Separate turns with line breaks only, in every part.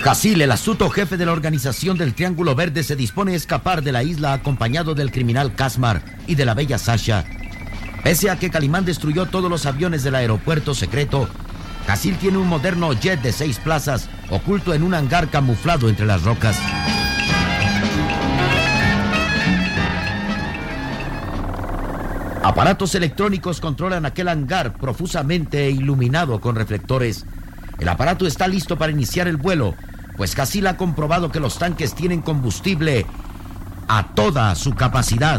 Hasil, el astuto jefe de la organización del Triángulo Verde, se dispone a escapar de la isla acompañado del criminal Kazmar y de la bella Sasha. Pese a que Calimán destruyó todos los aviones del aeropuerto secreto, Hasil tiene un moderno jet de 6 plazas oculto en un hangar camuflado entre las rocas. Aparatos electrónicos controlan aquel hangar profusamente iluminado con reflectores. El aparato está listo para iniciar el vuelo, pues Hasil ha comprobado que los tanques tienen combustible a toda su capacidad.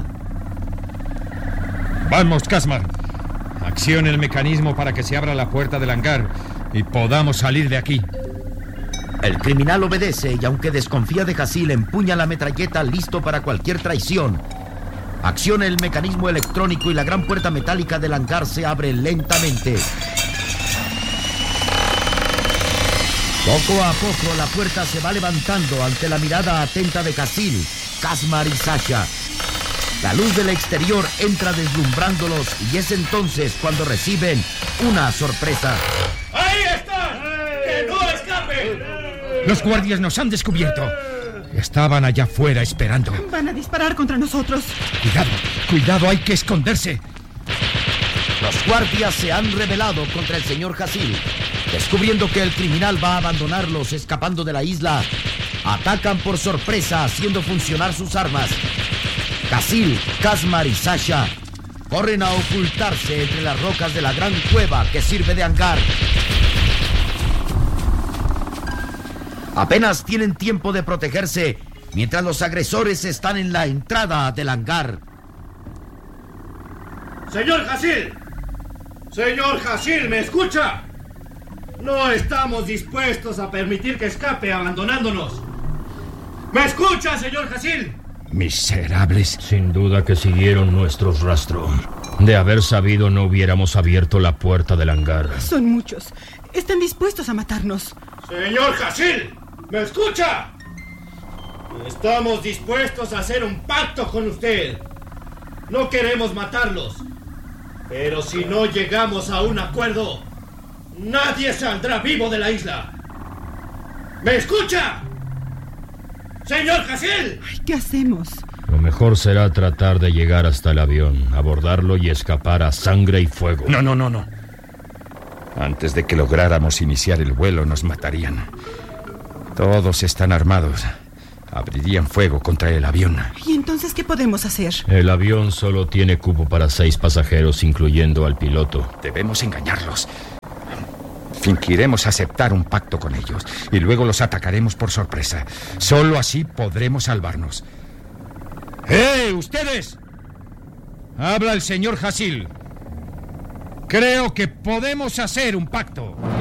Vamos, Kazmar. Accione el mecanismo para que se abra la puerta del hangar y podamos salir de aquí.
El criminal obedece y, aunque desconfía de Hasil, empuña la metralleta listo para cualquier traición. Acciona el mecanismo electrónico y la gran puerta metálica del hangar se abre lentamente. Poco a poco la puerta se va levantando ante la mirada atenta de Hasil, Kazmar y Sasha. La luz del exterior entra deslumbrándolos y es entonces cuando reciben una sorpresa.
¡Ahí están! ¡Que no escapen!
Los guardias nos han descubierto. Estaban allá afuera esperando.
Van a disparar contra nosotros.
Cuidado, hay que esconderse.
Los guardias se han rebelado contra el señor Hasil. Descubriendo que el criminal va a abandonarlos escapando de la isla, atacan por sorpresa haciendo funcionar sus armas. Hasil, Kazmar y Sasha corren a ocultarse entre las rocas de la gran cueva que sirve de hangar. Apenas tienen tiempo de protegerse mientras los agresores están en la entrada del hangar.
¡Señor Hasil! ¡Señor Hasil, ¿me escucha? No estamos dispuestos a permitir que escape abandonándonos. ¿Me escucha, señor Hasil?
Miserables.
Sin duda que siguieron nuestros rastros. De haber sabido, no hubiéramos abierto la puerta del hangar.
Son muchos. Están dispuestos a matarnos.
Señor Hasil, ¿me escucha? Estamos dispuestos a hacer un pacto con usted. No queremos matarlos. Pero si no llegamos a un acuerdo, nadie saldrá vivo de la isla. ¿Me escucha? ¡Señor Hasil!
Ay, ¿qué hacemos?
Lo mejor será tratar de llegar hasta el avión, abordarlo y escapar a sangre y fuego.
No. Antes de que lográramos iniciar el vuelo, nos matarían. Todos están armados. Abrirían fuego contra el avión.
¿Y entonces qué podemos hacer?
El avión solo tiene cupo para 6 pasajeros, incluyendo al piloto.
Debemos engañarlos. Fingiremos aceptar un pacto con ellos y luego los atacaremos por sorpresa. Solo así podremos salvarnos. ¡Ustedes! Habla el señor Hasil. Creo que podemos hacer un pacto.